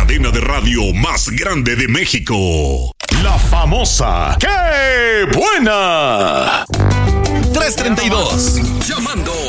cadena de radio más grande de México. La famosa ¡Qué buena! 332. Llamando